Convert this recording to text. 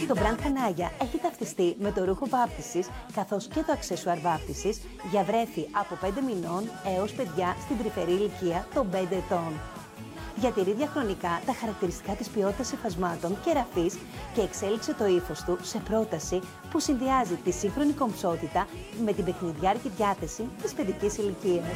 Το μπραντ Χανάγια έχει ταυτιστεί με το ρούχο βάπτισης καθώς και το αξεσουάρ βάπτισης για βρέφη από 5 μηνών έως παιδιά στην τρυφερή ηλικία των 5 ετών. Διατηρεί διαχρονικά τα χαρακτηριστικά της ποιότητας υφασμάτων και ραφής και εξέλιξε το ύφος του σε πρόταση που συνδυάζει τη σύγχρονη κομψότητα με την παιχνιδιάρικη διάθεση της παιδικής ηλικίας.